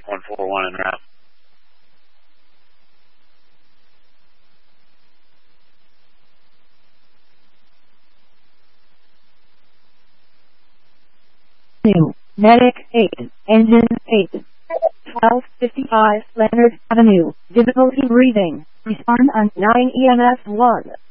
141 en route. New. Medic 8. Engine 8. 1255 Leonard Avenue. Difficulty breathing. Respond on 9 EMS 1.